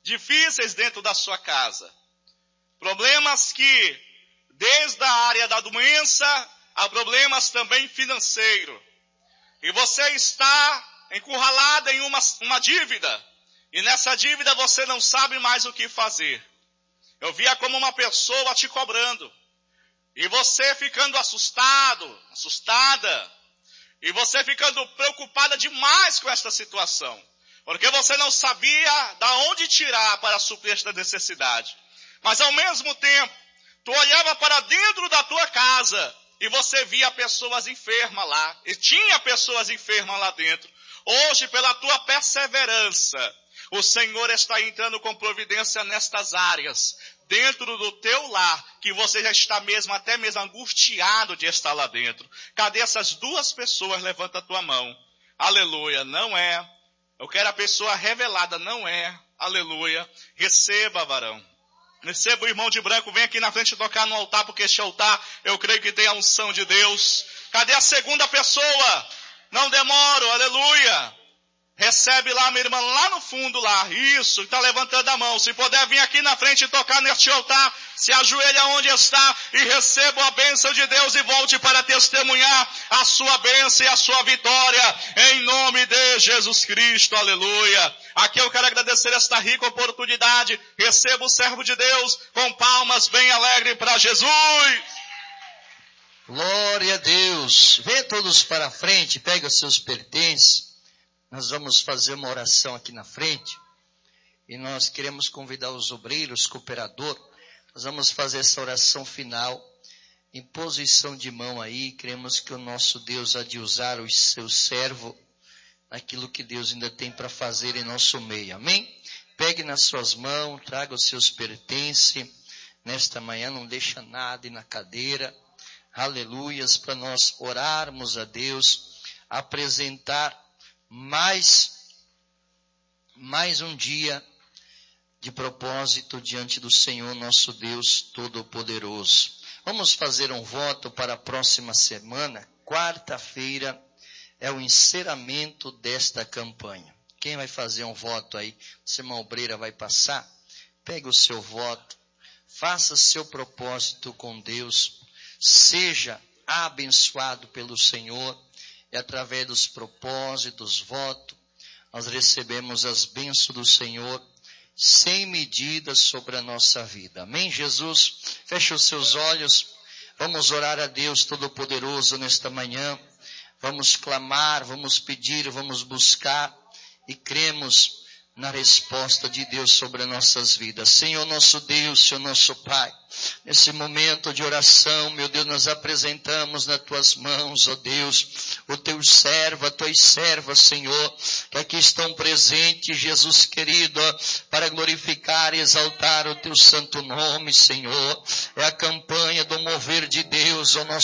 difíceis dentro da sua casa. Problemas que, desde a área da doença, há problemas também financeiros. E você está encurralada em uma dívida. E nessa dívida você não sabe mais o que fazer. Eu via como uma pessoa te cobrando. E você ficando assustada. E você ficando preocupada demais com esta situação. Porque você não sabia de onde tirar para suprir esta necessidade. Mas ao mesmo tempo, tu olhava para dentro da tua casa e você via pessoas enfermas lá. E tinha pessoas enfermas lá dentro. Hoje, pela tua perseverança, o Senhor está entrando com providência nestas áreas. Dentro do teu lar, que você já está até mesmo angustiado de estar lá dentro. Cadê essas duas pessoas? Levanta a tua mão. Aleluia, não é. Eu quero a pessoa revelada, não é. Aleluia. Receba, varão. Receba o irmão de branco, vem aqui na frente tocar no altar, porque este altar, eu creio que tem a unção de Deus. Cadê a segunda pessoa? Não demoro, aleluia. Recebe lá, minha irmã, lá no fundo lá. Isso, está levantando a mão. Se puder vir aqui na frente e tocar neste altar, se ajoelha onde está e receba a bênção de Deus e volte para testemunhar a sua bênção e a sua vitória. Em nome de Jesus Cristo, aleluia. Aqui eu quero agradecer esta rica oportunidade. Receba o servo de Deus com palmas bem alegre para Jesus. Glória a Deus. Venha todos para a frente, pega os seus pertences. Nós vamos fazer uma oração aqui na frente. E nós queremos convidar os obreiros, cooperador. Nós vamos fazer essa oração final. Em posição de mão aí. Queremos que o nosso Deus há de usar o seu servo. Naquilo que Deus ainda tem para fazer em nosso meio. Amém? Pegue nas suas mãos. Traga os seus pertences. Nesta manhã não deixa nada aí na cadeira. Aleluias. Para nós orarmos a Deus. Apresentar mais um dia de propósito diante do Senhor nosso Deus Todo-Poderoso. Vamos fazer um voto para a próxima semana. Quarta-feira é o encerramento desta campanha. Quem vai fazer um voto aí? Você, irmã obreira, vai passar? Pegue o seu voto. Faça seu propósito com Deus. Seja abençoado pelo Senhor. E através dos propósitos, votos, nós recebemos as bênçãos do Senhor sem medida sobre a nossa vida. Amém, Jesus? Feche os seus olhos. Vamos orar a Deus Todo-Poderoso nesta manhã. Vamos clamar, vamos pedir, vamos buscar e cremos na resposta de Deus sobre as nossas vidas. Senhor nosso Deus, Senhor nosso Pai, nesse momento de oração, meu Deus, nós apresentamos nas tuas mãos, ó Deus, o teu servo, a tua serva, Senhor, que aqui estão presentes, Jesus querido, para glorificar e exaltar o teu santo nome, Senhor. É a campanha do mover de Deus, ó nosso